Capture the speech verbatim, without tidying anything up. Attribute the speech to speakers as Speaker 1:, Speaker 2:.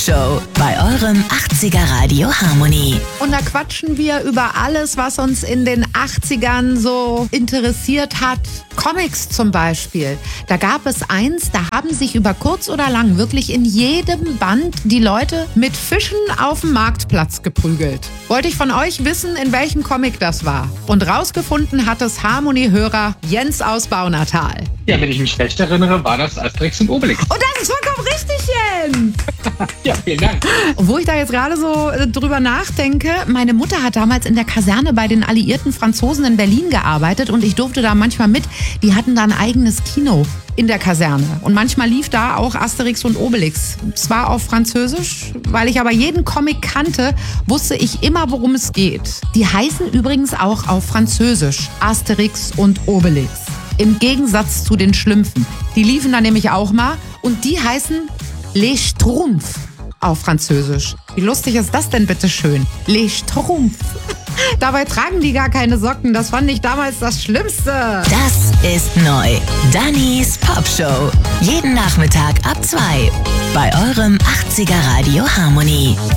Speaker 1: Popshow bei eurem achtziger Radio Harmony.
Speaker 2: Und da quatschen wir über alles, was uns in den achtzigern so interessiert hat. Comics zum Beispiel. Da gab es eins, da haben sich über kurz oder lang wirklich in jedem Band die Leute mit Fischen auf dem Marktplatz geprügelt. Wollte ich von euch wissen, in welchem Comic das war. Und rausgefunden hat es Harmony-Hörer Jens aus Baunatal.
Speaker 3: Ja, wenn ich mich recht erinnere, war das Asterix und Obelix.
Speaker 2: Und das ist vollkommen richtig, Jens!
Speaker 3: Ja, vielen Dank.
Speaker 2: Wo ich da jetzt gerade so äh, drüber nachdenke, meine Mutter hat damals in der Kaserne bei den alliierten Franzosen in Berlin gearbeitet und ich durfte da manchmal mit. Die hatten da ein eigenes Kino in der Kaserne und manchmal lief da auch Asterix und Obelix. Zwar auf Französisch, weil ich aber jeden Comic kannte, wusste ich immer, worum es geht. Die heißen übrigens auch auf Französisch Asterix und Obelix. Im Gegensatz zu den Schlümpfen. Die liefen da nämlich auch mal und die heißen Les Schtroumpfs auf Französisch. Wie lustig ist das denn bitte schön? Les Schtroumpfs. Dabei tragen die gar keine Socken. Das fand ich damals das Schlimmste.
Speaker 1: Das ist neu. Dannys Popshow. Jeden Nachmittag ab zwei bei eurem achtziger Radio Harmony.